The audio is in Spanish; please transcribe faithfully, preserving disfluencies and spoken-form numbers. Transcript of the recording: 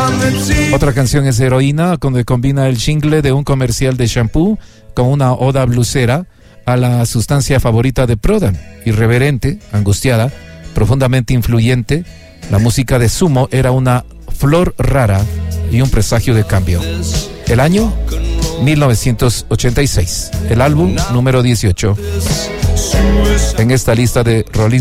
Otra canción es Heroína, donde combina el jingle de un comercial de shampoo con una oda blusera a la sustancia favorita de Prodan. Irreverente, angustiada, profundamente influyente, la música de Sumo era una flor rara y un presagio de cambio. El año mil novecientos ochenta y seis, el álbum número dieciocho en esta lista de Rolling